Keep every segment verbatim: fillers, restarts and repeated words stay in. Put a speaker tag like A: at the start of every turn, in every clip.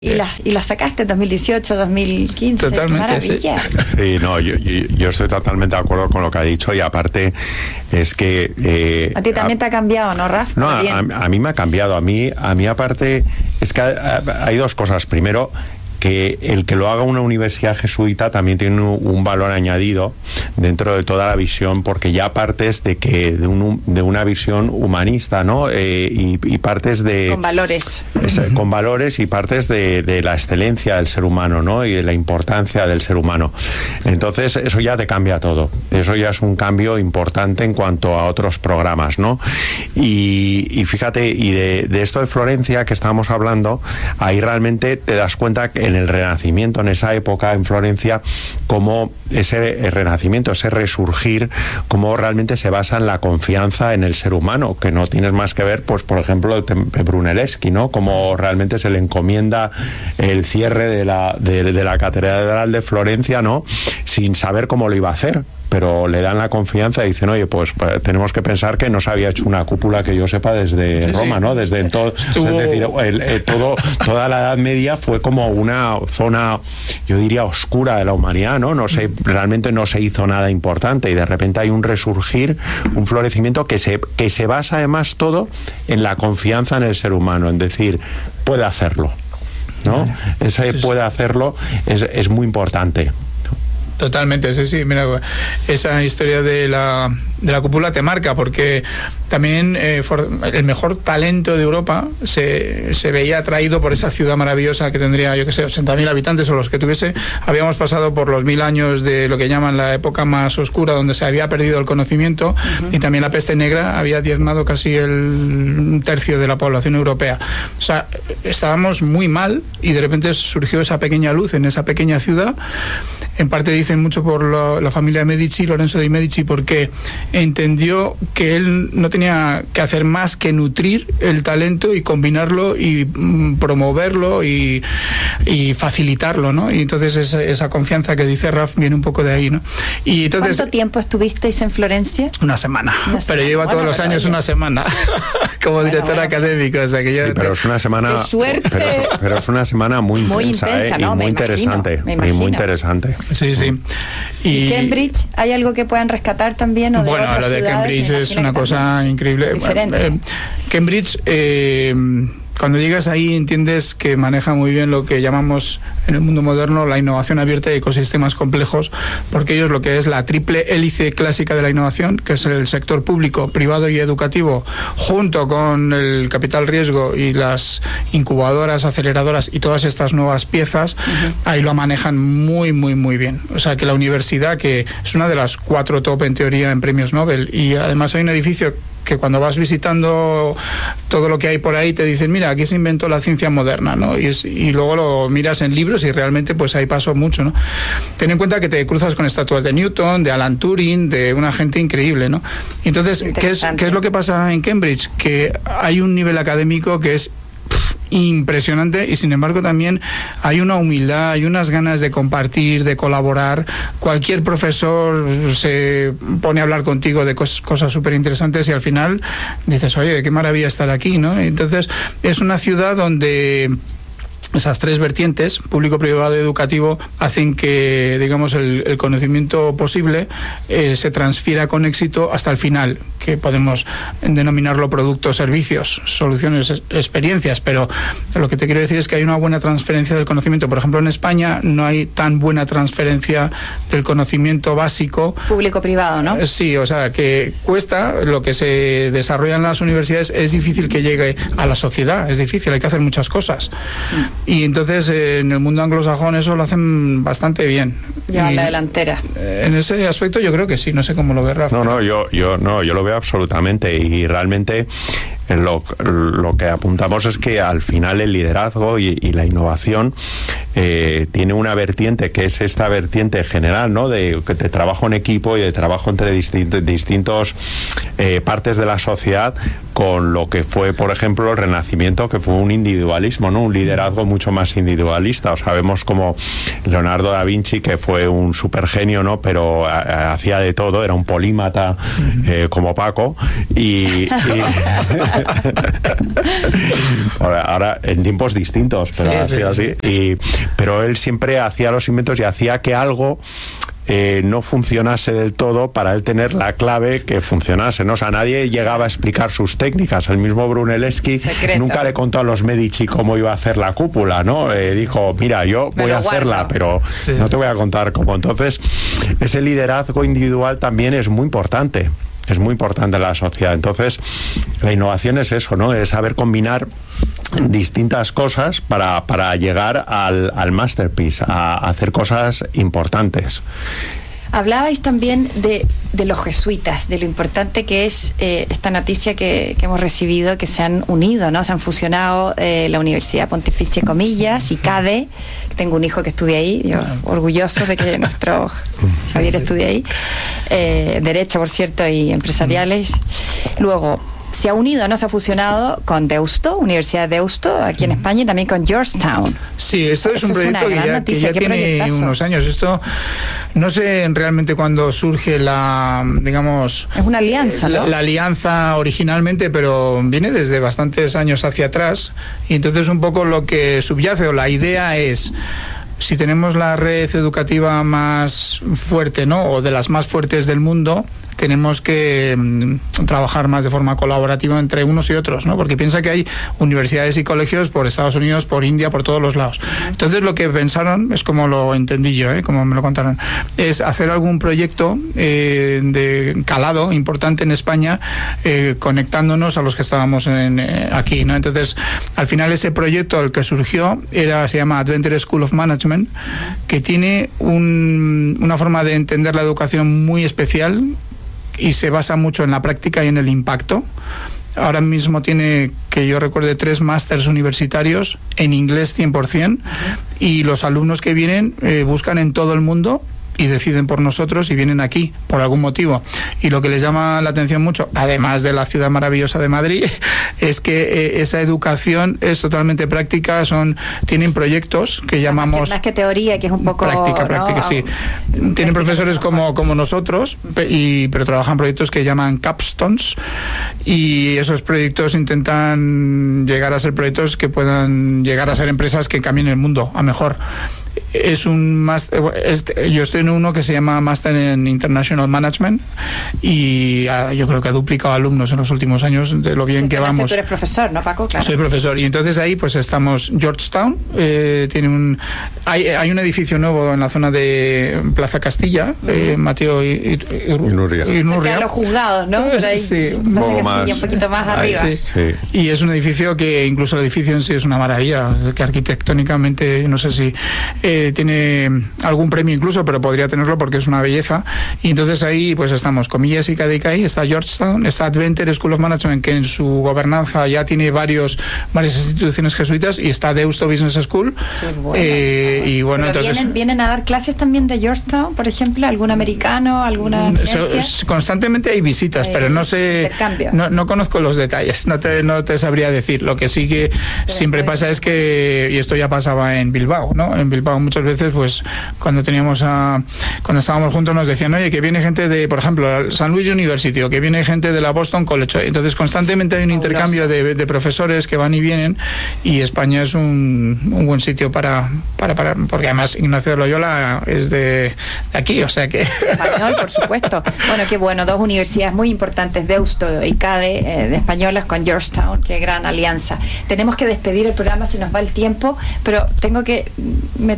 A: Y la, y la sacaste en dos mil dieciocho, dos mil quince.
B: Totalmente,
A: maravilla.
B: sí.
C: Sí, no, yo, yo, yo estoy totalmente de acuerdo con lo que ha dicho, y aparte es que... Eh,
A: a ti también a, te ha cambiado, ¿no, Raf?
C: No, a, a, a mí me ha cambiado. A mí, a mí aparte, es que hay dos cosas. Primero, que el que lo haga una universidad jesuita también tiene un, un valor añadido dentro de toda la visión, porque ya partes de que de, un, de una visión humanista, ¿no? Eh, y, y partes de...
A: Con valores.
C: Es, uh-huh. Con valores y partes de, de la excelencia del ser humano, ¿no? Y de la importancia del ser humano. Entonces, eso ya te cambia todo. Eso ya es un cambio importante en cuanto a otros programas, ¿no? Y, y fíjate, y de, de esto de Florencia que estábamos hablando, ahí realmente te das cuenta que en el Renacimiento, en esa época en Florencia, como ese renacimiento, ese resurgir, como realmente se basa en la confianza en el ser humano, que no tienes más que ver, pues por ejemplo, de Brunelleschi, ¿no? Como realmente se le encomienda el cierre de la, de, de la Catedral de Florencia, ¿no? Sin saber cómo lo iba a hacer, pero le dan la confianza y dicen, oye, pues, pues tenemos que pensar que no se había hecho una cúpula, que yo sepa, desde sí, Roma, sí. ¿no? Desde todo, Estuvo... es decir, el, el, todo, toda la Edad Media fue como una zona, yo diría, oscura de la humanidad, ¿no? No sé, realmente no se hizo nada importante, y de repente hay un resurgir, un florecimiento que se, que se basa además todo en la confianza en el ser humano, en decir, puede hacerlo, ¿no? Ese puede hacerlo es, es muy importante.
B: Totalmente, sí, sí. Mira, esa historia de la, de la cúpula te marca, porque también eh, for, el mejor talento de Europa se, se veía atraído por esa ciudad maravillosa que tendría, yo que sé, ochenta mil habitantes o los que tuviese. Habíamos pasado por los mil años de lo que llaman la época más oscura, donde se había perdido el conocimiento, uh-huh. y también la peste negra había diezmado casi el un tercio de la población europea. O sea, estábamos muy mal, y de repente surgió esa pequeña luz en esa pequeña ciudad. En parte dicen mucho por lo, la familia Medici, Lorenzo de Medici, porque entendió que él no tenía que hacer más que nutrir el talento y combinarlo y mm, promoverlo y, y facilitarlo, ¿no? Y entonces esa, esa confianza que dice Raf viene un poco de ahí, ¿no? Y entonces,
A: ¿cuánto tiempo estuvisteis en Florencia?
B: Una semana, una semana. Pero yo iba
A: bueno,
B: todos los años yo... una semana como bueno, director bueno. académico, o sea que yo...
C: Sí, pero es una semana...
A: ¡Qué suerte!
C: Pero, pero es una semana muy,
A: muy
C: intensa,
A: intensa,
C: ¿eh?
A: ¿no?
C: Y muy
A: me
C: interesante,
A: imagino,
C: y muy interesante.
B: Sí, sí.
A: ¿Y, ¿Y Cambridge? ¿Hay algo que puedan rescatar también? ¿O de
B: bueno,
A: otras
B: lo de
A: ciudades?
B: Cambridge es una cosa increíble.
A: Diferente.
B: Eh, Cambridge... Eh, Cuando llegas ahí entiendes que maneja muy bien lo que llamamos en el mundo moderno la innovación abierta y ecosistemas complejos, porque ellos lo que es la triple hélice clásica de la innovación, que es el sector público, privado y educativo, junto con el capital riesgo y las incubadoras, aceleradoras y todas estas nuevas piezas, uh-huh. ahí lo manejan muy, muy, muy bien. O sea que la universidad, que es una de las cuatro top en teoría en premios Nobel, y además hay un edificio que cuando vas visitando todo lo que hay por ahí te dicen, mira, aquí se inventó la ciencia moderna, ¿no? Y, es, y luego lo miras en libros y realmente pues ahí pasó mucho, ¿no? Ten en cuenta que te cruzas con estatuas de Newton, de Alan Turing, de una gente increíble, ¿no? Entonces, ¿qué es, ¿qué es lo que pasa en Cambridge? Que hay un nivel académico que es impresionante, y sin embargo también hay una humildad, hay unas ganas de compartir, de colaborar. Cualquier profesor se pone a hablar contigo de cos cosas súper interesantes y al final dices, oye, qué maravilla estar aquí, ¿no? Entonces es una ciudad donde esas tres vertientes, público, privado y educativo, hacen que, digamos, el, el conocimiento posible eh, se transfiera con éxito hasta el final, que podemos denominarlo productos, servicios, soluciones, experiencias, pero lo que te quiero decir es que hay una buena transferencia del conocimiento. Por ejemplo, en España no hay tan buena transferencia del conocimiento básico.
A: Público-privado, ¿no?
B: Sí, o sea, que cuesta, lo que se desarrolla en las universidades es difícil que llegue a la sociedad, es difícil, hay que hacer muchas cosas. Mm. Y entonces eh, en el mundo anglosajón eso lo hacen bastante bien.
A: Llevan la delantera.
B: Eh, en ese aspecto yo creo que sí, no sé cómo lo ve Rafa.
C: No, no, yo, yo, no, yo lo veo absolutamente, y realmente lo, lo que apuntamos es que al final el liderazgo y, y la innovación eh, tiene una vertiente que es esta vertiente general, ¿no? De, de trabajo en equipo y de trabajo entre distintos, distintos eh, partes de la sociedad, con lo que fue, por ejemplo, el Renacimiento, que fue un individualismo, ¿no? Un liderazgo mucho más individualista. O sea, vemos como Leonardo da Vinci, que fue un supergenio, ¿no? Pero a, a, hacía de todo, era un polímata eh, como Paco, y, y ahora, ahora en tiempos distintos, pero sí, así, sí, así. Sí. Y, pero él siempre hacía los inventos y hacía que algo Eh, no funcionase del todo para él tener la clave que funcionase, ¿no? O sea, nadie llegaba a explicar sus técnicas. El mismo Brunelleschi Secreto. Nunca le contó a los Medici cómo iba a hacer la cúpula, ¿no? Eh, dijo, mira, yo voy a hacerla, pero sí, no te voy a contar cómo. Entonces, ese liderazgo individual también es muy importante. Es muy importante en la sociedad. Entonces, la innovación es eso, ¿no? Es saber combinar distintas cosas para, para llegar al, al masterpiece, a, a hacer cosas importantes.
A: Hablabais también de, de los jesuitas, de lo importante que es eh, esta noticia que, que hemos recibido, que se han unido, ¿no? Se han fusionado eh, la Universidad Pontificia Comillas y CADE. Tengo un hijo que estudia ahí, yo orgulloso de que nuestro Javier estudie ahí. Eh, Derecho, por cierto, y empresariales. Luego, se ha unido, no se ha fusionado con Deusto, Universidad de Deusto, aquí en España, y también con Georgetown.
B: Sí, esto es Eso un proyecto es que ya, que ya tiene proyectazo? unos años. Esto, no sé realmente cuándo surge la, digamos...
A: Es una alianza,
B: la,
A: ¿no?
B: La alianza originalmente, pero viene desde bastantes años hacia atrás, y entonces un poco lo que subyace, o la idea es... Si tenemos la red educativa más fuerte, ¿no? O de las más fuertes del mundo, tenemos que mmm, trabajar más de forma colaborativa entre unos y otros, ¿no? Porque piensa que hay universidades y colegios por Estados Unidos, por India, por todos los lados. Entonces lo que pensaron, es como lo entendí yo, ¿eh? Como me lo contaron, es hacer algún proyecto eh, de calado importante en España, eh, conectándonos a los que estábamos en, eh, aquí, ¿no? Entonces, al final ese proyecto, el que surgió, era se llama Adventure School of Management, que tiene un, una forma de entender la educación muy especial y se basa mucho en la práctica y en el impacto. Ahora mismo tiene, que yo recuerde, tres másters universitarios en inglés cien por ciento, uh-huh. Y los alumnos que vienen eh, buscan en todo el mundo y deciden por nosotros y vienen aquí por algún motivo. Y lo que les llama la atención mucho, además de la ciudad maravillosa de Madrid, es que eh, esa educación es totalmente práctica. Son tienen proyectos que llamamos...
A: Más que, más que teoría, que es un poco...
B: Práctica, práctica, ¿no? Sí. Tienen práctica, profesores como, como nosotros, y, pero trabajan proyectos que llaman capstones, y esos proyectos intentan llegar a ser proyectos que puedan llegar a ser empresas que cambien el mundo a mejor. Es un máster, este, yo estoy en uno que se llama Master en International Management, y uh, yo creo que ha duplicado alumnos en los últimos años de lo bien que vamos.
A: Tú eres profesor, ¿no, Paco? Claro.
B: Soy profesor, y entonces ahí pues estamos Georgetown, eh, tiene un hay, hay un edificio nuevo en la zona de Plaza Castilla, eh, Mateo y, y, y,
C: y Nuria.
B: Y Nuria.
A: Los juzgados, ¿no?
B: Pues,
A: ahí,
B: sí,
A: un, Castilla, más, un poquito más ahí, arriba.
B: Sí. Sí. Y es un edificio que incluso el edificio en sí es una maravilla, que arquitectónicamente no sé si eh, tiene algún premio incluso, pero podría tenerlo porque es una belleza. Y entonces ahí pues estamos Comillas y Cadicay, está Georgetown, está Adventure School of Management, que en su gobernanza ya tiene varios varias instituciones jesuitas, y está Deusto Business School.
A: Bueno,
B: eh, bueno. Y bueno, entonces
A: vienen, vienen a dar clases también de Georgetown, por ejemplo, algún americano, alguna
B: so, constantemente hay visitas, eh, pero no sé, no, no conozco los detalles, no te, no te sabría decir. Lo que sí que pero siempre pasa es que, y esto ya pasaba en Bilbao, ¿no? En Bilbao muchas veces, pues cuando teníamos a, cuando estábamos juntos nos decían, oye, que viene gente de, por ejemplo, San Luis University, o que viene gente de la Boston College. Entonces constantemente hay un Fabuloso. intercambio de, de profesores que van y vienen, y España es un, un buen sitio para, para, para, porque además Ignacio de Loyola es de, de aquí, o sea que...
A: Español, por supuesto. Bueno, qué bueno, dos universidades muy importantes, Deusto y CADE, eh, de españolas, con Georgetown, qué gran alianza. Tenemos que despedir el programa, se nos va el tiempo, pero tengo que meter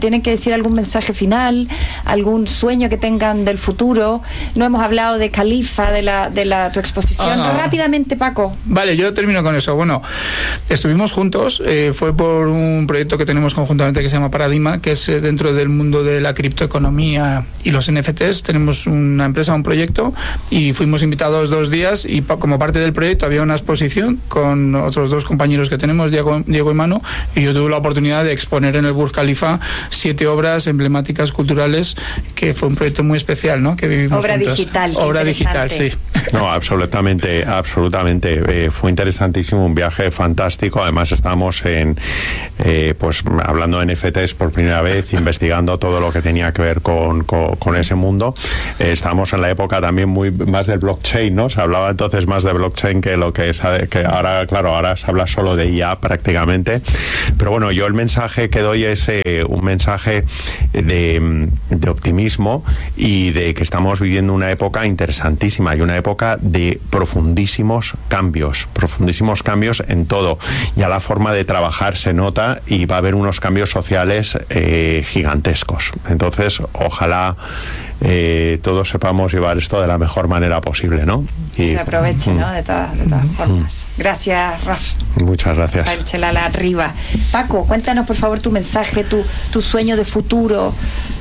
A: tienen que decir algún mensaje final, algún sueño que tengan del futuro. No hemos hablado de Califa, de la de la tu exposición.
B: Ah, no.
A: Rápidamente, Paco.
B: Vale, yo termino con eso. Bueno, estuvimos juntos, eh, fue por un proyecto que tenemos conjuntamente que se llama Paradigma, que es eh, dentro del mundo de la criptoeconomía y los N F Ts. Tenemos una empresa, un proyecto, y fuimos invitados dos días y pa- como parte del proyecto había una exposición con otros dos compañeros que tenemos, Diego, Diego y Manu, y yo tuve la oportunidad de exponer en el Burj Khalifa siete obras emblemáticas culturales, que fue un proyecto muy especial, ¿no? Que vivimos
A: Obra
B: juntos.
A: digital.
B: Obra digital, sí.
C: No, absolutamente, absolutamente. Eh, fue interesantísimo, un viaje fantástico. Además estábamos en, eh, pues hablando de N F Ts por primera vez, investigando todo lo que tenía que ver con, con, con ese mundo. Eh, estábamos en la época también muy más del blockchain, ¿no? Se hablaba entonces más de blockchain que lo que es, que ahora, claro, ahora se habla solo de I A prácticamente. Pero bueno, yo el mensaje que doy es eh, un mensaje de, de optimismo y de que estamos viviendo una época interesantísima y una época de profundísimos cambios, profundísimos cambios en todo. Ya la forma de trabajar se nota y va a haber unos cambios sociales eh, gigantescos. Entonces, ojalá eh, todos sepamos llevar esto de la mejor manera posible, ¿no?
A: Y se aproveche,
C: mm,
A: ¿no? De todas, de todas mm, formas. Gracias, Ras.
C: Muchas gracias.
A: Rafael Chelala, arriba. Paco, cuéntanos por favor tu mensaje, tu, tu sueño de futuro.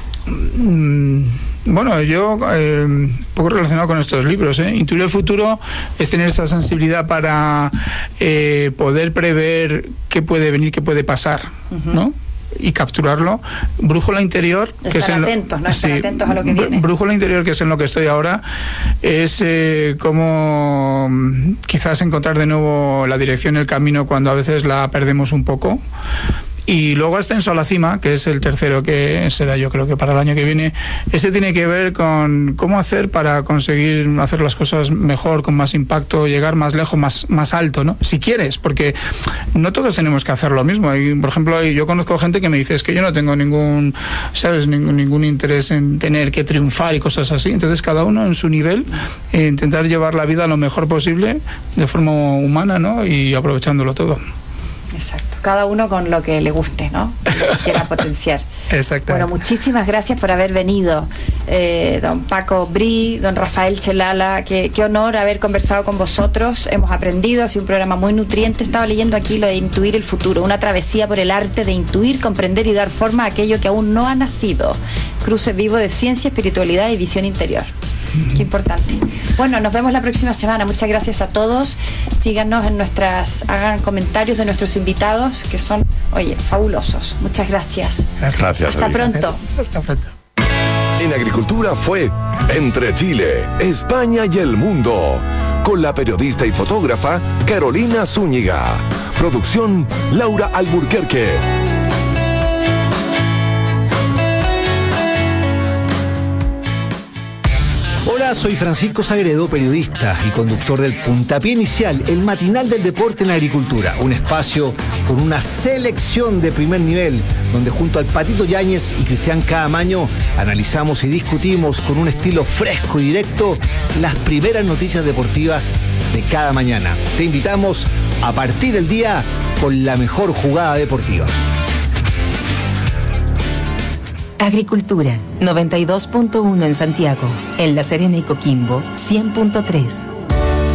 B: Mm, bueno, yo eh, un poco relacionado con estos libros, ¿eh? Intuir el futuro es tener esa sensibilidad para eh, poder prever qué puede venir, qué puede pasar, uh-huh. ¿no? Y capturarlo. Brújula interior,
A: estar
B: que es en
A: atentos,
B: lo,
A: ¿no? Estar
B: sí,
A: atentos a lo que viene.
B: Brújula interior, que es en lo que estoy ahora, es eh, como quizás encontrar de nuevo la dirección, el camino, cuando a veces la perdemos un poco. Y luego Ascenso a la Cima, que es el tercero, que será yo creo que para el año que viene. Ese tiene que ver con cómo hacer para conseguir hacer las cosas mejor, con más impacto, llegar más lejos, más, más alto, ¿no? Si quieres, porque no todos tenemos que hacer lo mismo. Y, por ejemplo, yo conozco gente que me dice, es que yo no tengo ningún, ¿sabes? Ningún, ningún interés en tener que triunfar y cosas así. Entonces, cada uno en su nivel, eh, intentar llevar la vida lo mejor posible, de forma humana, ¿no? Y aprovechándolo todo.
A: Exacto, cada uno con lo que le guste, ¿no? Lo que quiera potenciar.
B: Exacto.
A: Bueno, muchísimas gracias por haber venido, eh, don Paco Bri, don Rafael Chelala, qué, qué honor haber conversado con vosotros, hemos aprendido, ha sido un programa muy nutriente. Estaba leyendo aquí lo de intuir el futuro, una travesía por el arte de intuir, comprender y dar forma a aquello que aún no ha nacido. Cruce vivo de ciencia, espiritualidad y visión interior. Qué importante. Bueno, nos vemos la próxima semana. Muchas gracias a todos. Síganos en nuestras, hagan comentarios de nuestros invitados, que son, oye, fabulosos. Muchas gracias.
C: Gracias.
A: Hasta pronto.
B: Hasta pronto.
D: En Agricultura fue Entre Chile, España y el Mundo, con la periodista y fotógrafa Carolina Zúñiga. Producción Laura Alburquerque.
E: Hola, soy Francisco Sagredo, periodista y conductor del Puntapié Inicial, el matinal del deporte en la agricultura. Un espacio con una selección de primer nivel, donde junto al Patito Yáñez y Cristian Caamaño analizamos y discutimos con un estilo fresco y directo las primeras noticias deportivas de cada mañana. Te invitamos a partir el día con la mejor jugada deportiva.
F: Agricultura, noventa y dos punto uno en Santiago, en La Serena y Coquimbo, cien punto tres.